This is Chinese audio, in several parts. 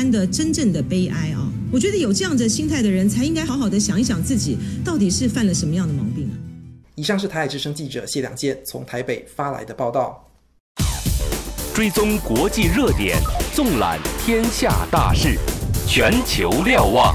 湾的真正的悲哀啊！我觉得有这样的心态的人，才应该好好的想一想自己到底是犯了什么样的毛病啊！ 以上是台海之声记者谢良健从台北发来的报道。 追踪国际热点，纵览天下大事，全球瞭望。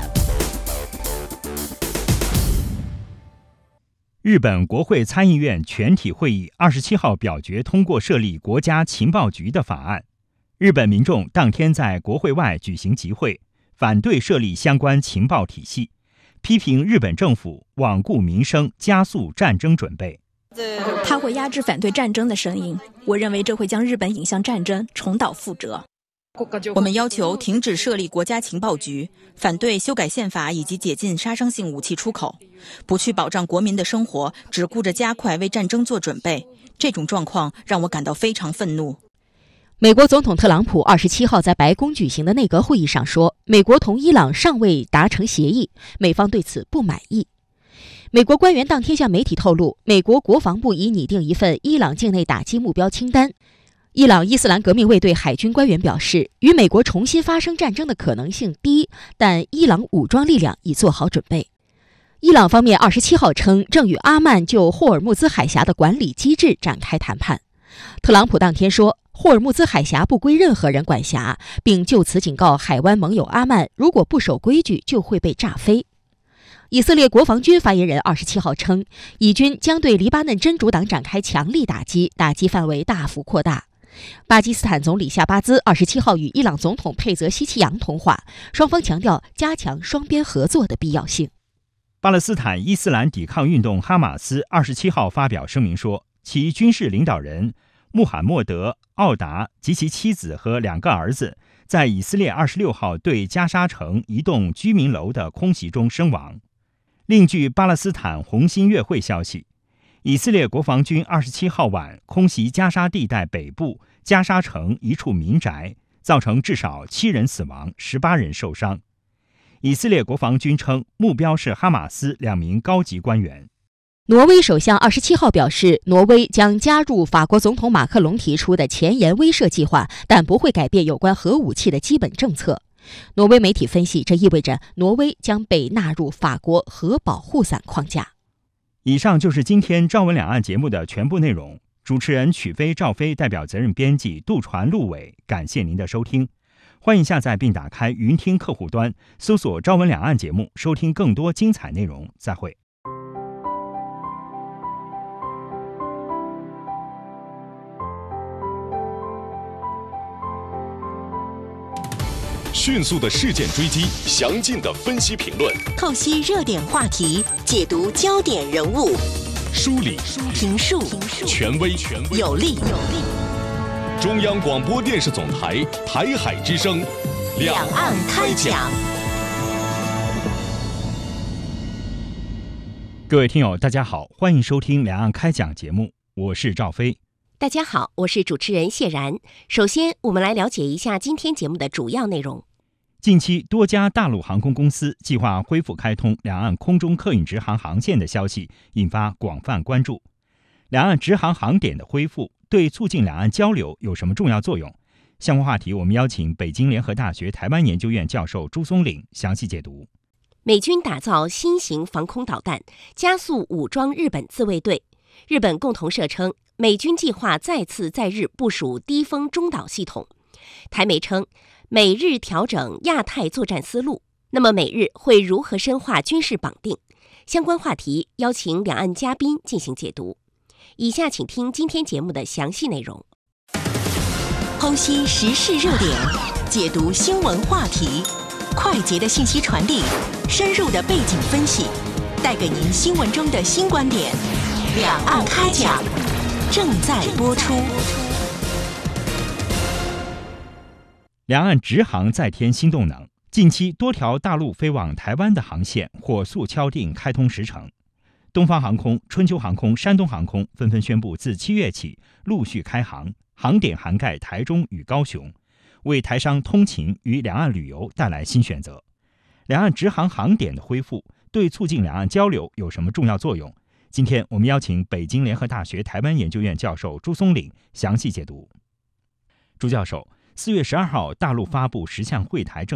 日本国会参议院全体会议27号表决通过设立国家情报局的法案。日本民众当天在国会外举行集会，反对设立相关情报体系，批评日本政府罔顾民生，加速战争准备。 他会压制反对战争的声音，我认为这会将日本引向战争，重蹈覆辙。 我们要求停止设立国家情报局，反对修改宪法以及解禁杀伤性武器出口，不去保障国民的生活，只顾着加快为战争做准备。这种状况让我感到非常愤怒。 美国总统特朗普27号在白宫举行的内阁会议上说，美国同伊朗尚未达成协议，美方对此不满意。美国官员当天向媒体透露，美国国防部已拟定一份伊朗境内打击目标清单。伊朗伊斯兰革命卫队海军官员表示，与美国重新发生战争的可能性低，但伊朗武装力量已做好准备。伊朗方面27号称，正与阿曼就霍尔木兹海峡的管理机制展开谈判。特朗普当天说，霍尔木兹海峡不归任何人管辖，并就此警告海湾盟友阿曼，如果不守规矩就会被炸飞。以色列国防军发言人27号称，以军将对黎巴嫩真主党展开强力打击，打击范围大幅扩大。巴基斯坦总理夏巴兹27号与伊朗总统佩泽希奇扬通话，双方强调加强双边合作的必要性。 巴勒斯坦伊斯兰抵抗运动哈马斯27号发表声明说，其军事领导人穆罕默德·奥达及其妻子和2个儿子在以色列26号对加沙城一栋居民楼的空袭中身亡。另据巴勒斯坦红新月会消息，以色列国防军27号晚空袭加沙地带北部加沙城一处民宅，造成至少7人死亡，18人受伤。以色列国防军称，目标是哈马斯2名高级官员。 挪威首相27号表示，挪威将加入法国总统马克龙提出的前沿威慑计划，但不会改变有关核武器的基本政策。挪威媒体分析，这意味着挪威将被纳入法国核保护伞框架。 以上就是今天朝闻两岸节目的全部内容。主持人曲飞、赵飞代表责任编辑杜传、陆伟，感谢您的收听。欢迎下载并打开云听客户端，搜索朝闻两岸节目，收听更多精彩内容。再会。 迅速的事件追击，详尽的分析评论， 透析热点话题，解读焦点人物， 梳理、 评述， 权威、 有力。 中央广播电视总台台海之声， 两岸开讲。 各位听友，大家好，欢迎收听两岸开讲节目，我是赵飞。 大家好，我是主持人谢然。首先，我们来了解一下今天节目的主要内容。 近期，多家大陆航空公司计划恢复开通两岸空中客运直航航线的消息引发广泛关注。两岸直航航点的恢复对促进两岸交流有什么重要作用？相关话题，我们邀请北京联合大学台湾研究院教授朱松岭详细解读。 美军打造新型防空导弹，加速武装日本自卫队。日本共同社称，美军计划再次在日部署低风中导系统。台媒称，美日调整亚太作战思路。那么美日会如何深化军事绑定？相关话题邀请两岸嘉宾进行解读。以下请听今天节目的详细内容。 剖析时事热点，解读新闻话题，快捷的信息传递，深入的背景分析，带给您新闻中的新观点。两岸开讲正在播出。 两岸直航再添新动能，近期多条大陆飞往台湾的航线火速敲定开通时程。东方航空、春秋航空、山东航空纷纷宣布自7月起陆续开航，航点涵盖台中与高雄，为台商通勤与两岸旅游带来新选择。两岸直航航点的恢复对促进两岸交流有什么重要作用？今天我们邀请北京联合大学台湾研究院教授朱松岭详细解读。朱教授，4月12号大陆发布10项惠台政